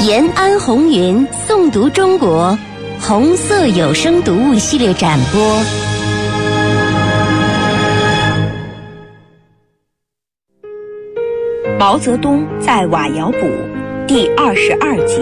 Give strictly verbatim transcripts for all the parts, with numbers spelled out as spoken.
延安红云诵读中国红色有声读物系列展播。 毛泽东在瓦窑堡第二十二集。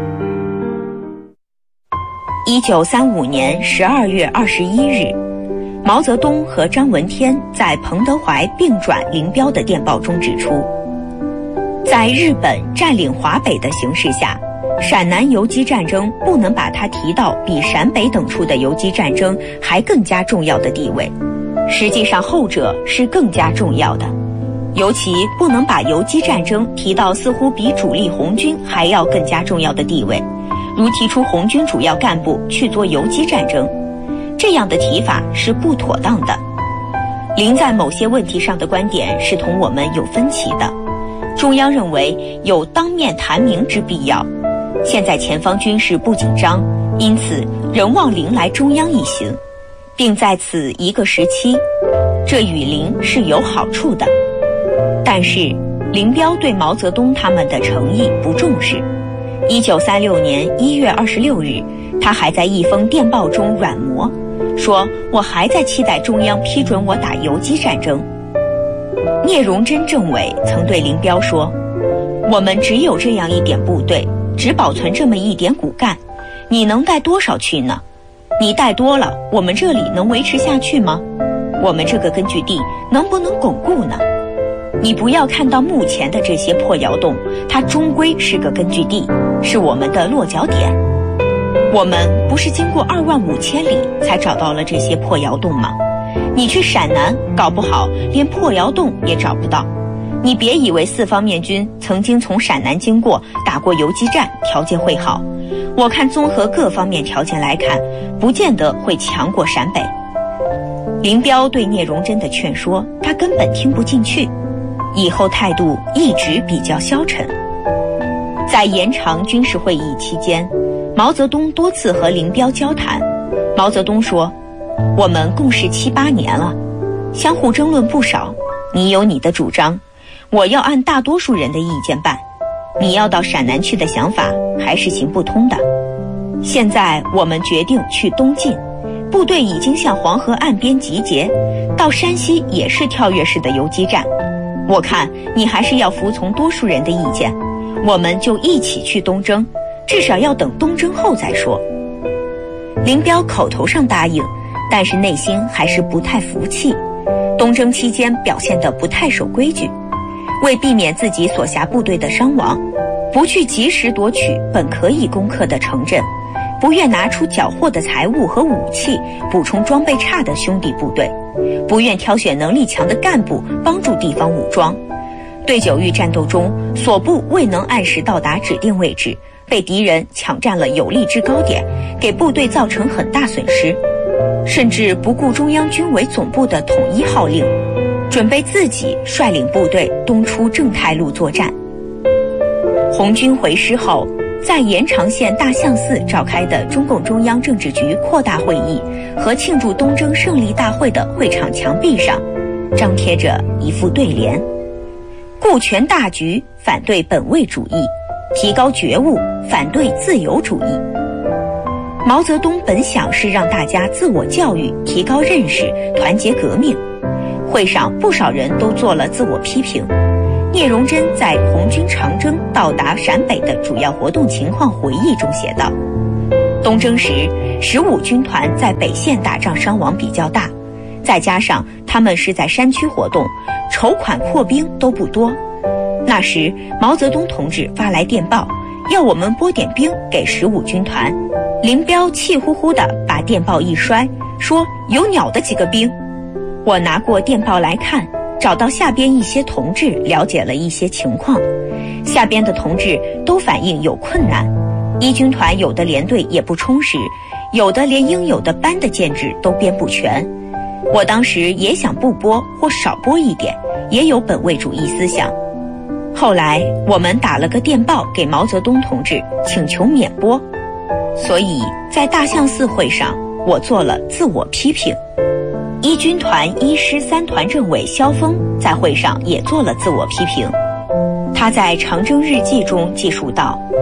一九三五年十二月二十一日，毛泽东和张闻天在彭德怀并转林彪的电报中指出，在日本占领华北的形势下，陕南游击战争不能把它提到比陕北等处的游击战争还更加重要的地位，实际上后者是更加重要的，尤其不能把游击战争提到似乎比主力红军还要更加重要的地位，如提出红军主要干部去做游击战争，这样的提法是不妥当的。林在某些问题上的观点是同我们有分歧的，中央认为有当面谈明之必要，现在前方军事不紧张，因此仍望林来中央一行，并在此一个时期，这与林是有好处的。但是林彪对毛泽东他们的诚意不重视。一九三六年一月二十六日，他还在一封电报中软磨，说我还在期待中央批准我打游击战争。聂荣臻政委曾对林彪说，我们只有这样一点部队，只保存这么一点骨干，你能带多少去呢？你带多了，我们这里能维持下去吗？我们这个根据地能不能巩固呢？你不要看到目前的这些破窑洞，它终归是个根据地，是我们的落脚点。我们不是经过二万五千里才找到了这些破窑洞吗？你去陕南，搞不好连破窑洞也找不到。你别以为四方面军曾经从陕南经过，打过游击战，条件会好。我看综合各方面条件来看，不见得会强过陕北。林彪对聂荣臻的劝说，他根本听不进去，以后态度一直比较消沉。在延长军事会议期间，毛泽东多次和林彪交谈。毛泽东说，我们共事七八年了，相互争论不少，你有你的主张，我要按大多数人的意见办，你要到陕南去的想法还是行不通的。现在我们决定去东进，部队已经向黄河岸边集结，到山西也是跳跃式的游击战，我看你还是要服从多数人的意见，我们就一起去东征，至少要等东征后再说。林彪口头上答应，但是内心还是不太服气，东征期间表现得不太守规矩，为避免自己所辖部队的伤亡，不去及时夺取本可以攻克的城镇，不愿拿出缴获的财物和武器补充装备差的兄弟部队，不愿挑选能力强的干部帮助地方武装。对九豫战斗中，所部未能按时到达指定位置，被敌人抢占了有利制高点，给部队造成很大损失，甚至不顾中央军委总部的统一号令，准备自己率领部队东出正太路作战。红军回师后，在延长县大相寺召开的中共中央政治局扩大会议和庆祝东征胜利大会的会场墙壁上，张贴着一副对联：顾全大局，反对本位主义；提高觉悟，反对自由主义。毛泽东本想是让大家自我教育，提高认识，团结革命。会上不少人都做了自我批评。聂荣臻在红军长征到达陕北的主要活动情况回忆中写道，东征时十五军团在北线打仗伤亡比较大，再加上他们是在山区活动，筹款扩兵都不多。那时毛泽东同志发来电报，要我们拨点兵给十五军团。林彪气呼呼地把电报一摔，说有鸟的几个兵。我拿过电报来看，找到下边一些同志了解了一些情况，下边的同志都反映有困难，一军团有的连队也不充实，有的连应有的班的建制都编不全。我当时也想不拨或少拨一点，也有本位主义思想。后来我们打了个电报给毛泽东同志，请求免拨。所以在大相寺会上，我做了自我批评。一军团一师三团政委萧峰在会上也做了自我批评。他在长征日记中记述道，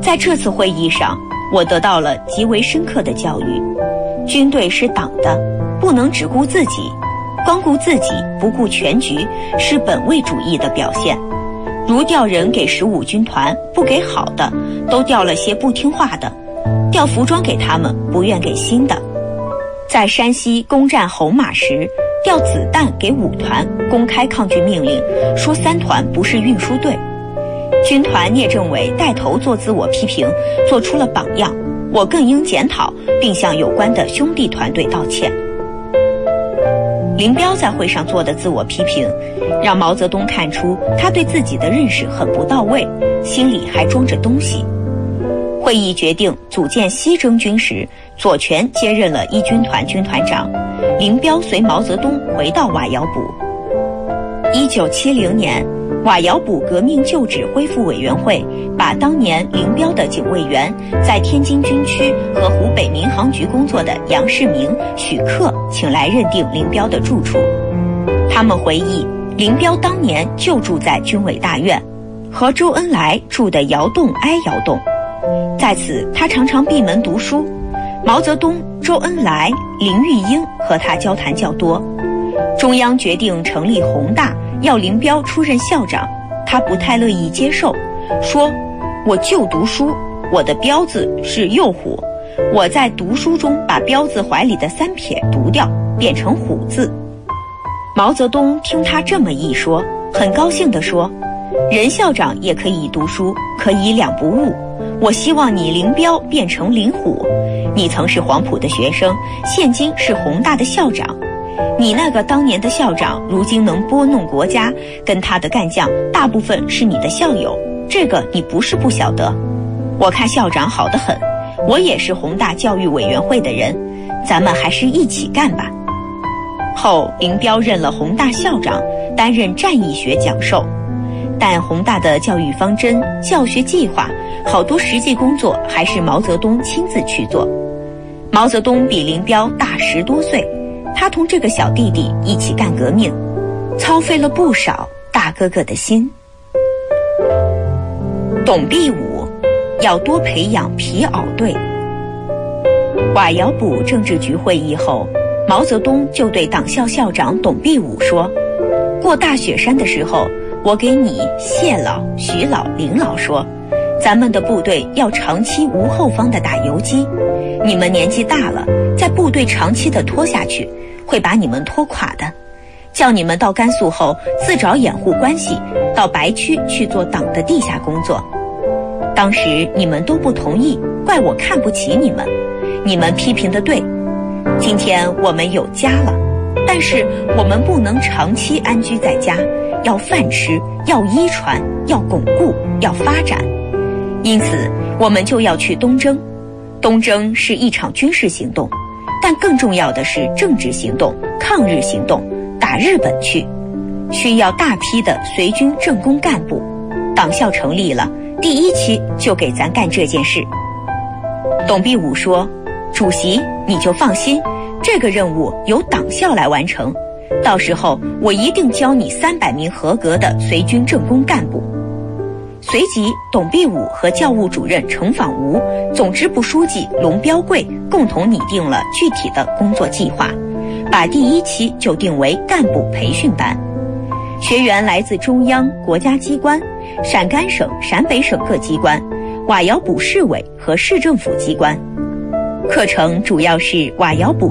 在这次会议上，我得到了极为深刻的教育：军队是党的，不能只顾自己，光顾自己不顾全局是本位主义的表现。如调人给十五军团，不给好的，都调了些不听话的；调服装给他们，不愿给新的。在山西攻占侯马时，调子弹给五团，公开抗拒命令，说三团不是运输队。军团聂政委带头做自我批评，做出了榜样，我更应检讨，并向有关的兄弟团队道歉。林彪在会上做的自我批评，让毛泽东看出他对自己的认识很不到位，心里还装着东西。会议决定组建西征军时，左权接任了一军团军团长，林彪随毛泽东回到瓦窑堡。一九七零年，瓦窑堡革命旧址恢复委员会把当年林彪的警卫员，在天津军区和湖北民航局工作的杨世明、许克请来认定林彪的住处。他们回忆，林彪当年就住在军委大院，和周恩来住的窑洞挨窑洞。在此，他常常闭门读书。毛泽东、周恩来、林玉英和他交谈较多。中央决定成立宏大，要林彪出任校长，他不太乐意接受，说：“我就读书，我的彪字是右虎，我在读书中把彪字怀里的三撇读掉，变成虎字。”毛泽东听他这么一说，很高兴地说：“任校长也可以读书，可以两不误。我希望你林彪变成林虎，你曾是黄埔的学生，现今是宏大的校长。你那个当年的校长，如今能拨弄国家，跟他的干将大部分是你的校友，这个你不是不晓得。我看校长好得很，我也是宏大教育委员会的人，咱们还是一起干吧。”后林彪任了宏大校长，担任战役学讲授。但宏大的教育方针、教学计划，好多实际工作还是毛泽东亲自去做。毛泽东比林彪大十多岁，他同这个小弟弟一起干革命，操费了不少大哥哥的心。董必武要多培养皮袄队。瓦窑堡政治局会议后，毛泽东就对党校校长董必武说：“过大雪山的时候，我给你谢老、徐老、林老说，咱们的部队要长期无后方的打游击，你们年纪大了，在部队长期的拖下去，会把你们拖垮的。叫你们到甘肃后自找掩护关系，到白区去做党的地下工作。当时你们都不同意，怪我看不起你们，你们批评的对。今天我们有家了，但是我们不能长期安居在家，要饭吃，要衣穿，要巩固，要发展。因此我们就要去东征。东征是一场军事行动，但更重要的是政治行动、抗日行动，打日本去，需要大批的随军政工干部。党校成立了，第一期就给咱干这件事。董必武说：“主席，你就放心，这个任务由党校来完成，到时候我一定教你三百名合格的随军政工干部。”随即，董必武和教务主任程仿吾、总支部书记龙标贵共同拟定了具体的工作计划，把第一期就定为干部培训班。学员来自中央、国家机关、陕甘省、陕北省各机关、瓦窑堡市委和市政府机关。课程主要是瓦窑堡